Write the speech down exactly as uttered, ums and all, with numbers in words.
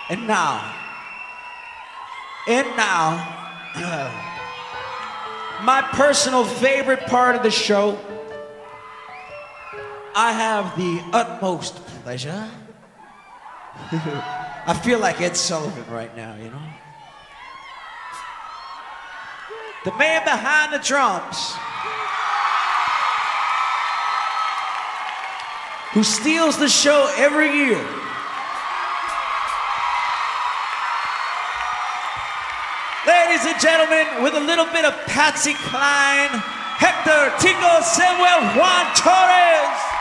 And now, and now, my personal favorite part of the show, I have the utmost pleasure. I feel like Ed Sullivan right now, you know? The man behind the drums, who steals the show every year. Ladies and gentlemen, with a little bit of Patsy Cline, Hector Tico Samuel Juan Torres.